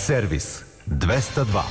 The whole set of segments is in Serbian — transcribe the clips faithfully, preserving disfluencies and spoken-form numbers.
Servis dvesta dva.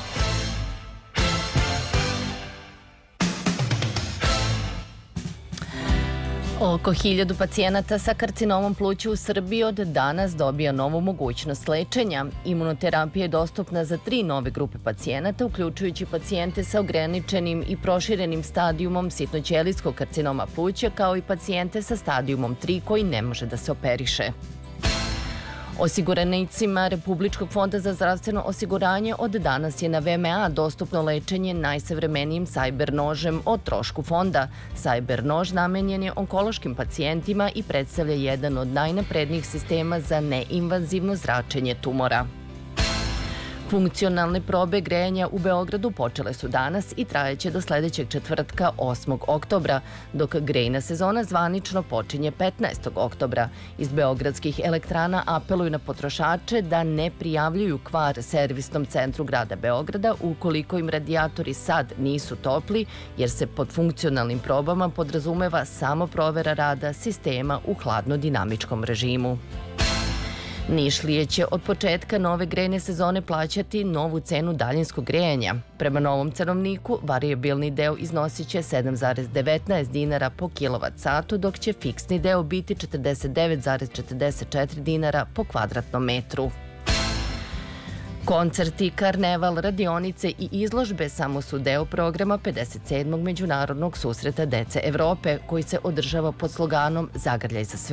Oko hiljadu pacijenata sa karcinomom pluća u Srbiji od danas dobija novu mogućnost lečenja. Imunoterapija je dostupna za tri nove grupe pacijenata, uključujući pacijente sa ograničenim i proširenim stadijumom sitnoćelijskog karcinoma pluća, kao i pacijente sa stadijumom tri koji ne može da se operiše. Osiguranicima Republičkog fonda za zdravstveno osiguranje od danas je na V M A dostupno lečenje najsavremenijim sajber nožem o trošku fonda. Sajber nož namenjen je onkološkim pacijentima i predstavlja jedan od najnaprednijih sistema za neinvazivno zračenje tumora. Funkcionalne probe grejanja u Beogradu počele su danas i trajeće do sledećeg četvrtka osmog oktobra, dok grejna sezona zvanično počinje petnaestog oktobra. Iz beogradskih elektrana apeluju na potrošače da ne prijavljuju kvar servisnom centru grada Beograda ukoliko im radijatori sad nisu topli, jer se pod funkcionalnim probama podrazumeva samo provera rada sistema u hladno-dinamičkom režimu. Nišlije će od početka nove grejne sezone plaćati novu cenu daljinskog grejanja. Prema novom cenovniku, varijabilni deo iznosit će sedam zarez devetnaest dinara po kilovat satu, dok će fiksni deo biti četrdeset devet zarez četrdeset četiri dinara po kvadratnom metru. Koncerti, karneval, radionice i izložbe samo su deo programa pedeset sedmog Međunarodnog susreta dece Evrope, koji se održava pod sloganom Zagrljaj za sve.